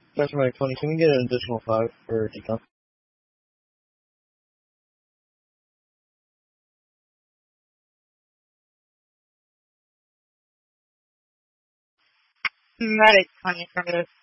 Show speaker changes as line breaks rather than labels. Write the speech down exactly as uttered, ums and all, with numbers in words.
Special Medic twenty, can we get an additional five for decon?
Medic twenty, affirmative.